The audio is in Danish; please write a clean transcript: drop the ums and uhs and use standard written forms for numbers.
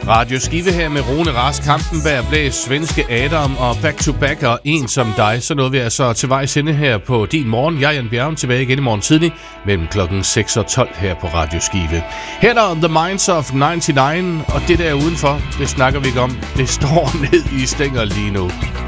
Radio Skive her med Rune Rask, Kampenberg, Blæs, Svenske Adam og Back to Back og En som dig. Så nåede vi altså til vejs ende her på din morgen. Jeg er Jan Bjerg, tilbage igen i morgen tidlig mellem klokken 6 og 12 her på Radio Skive. Her er The Minds of 99, og det der udenfor, det snakker vi ikke om. Det står ned i stænger lige nu.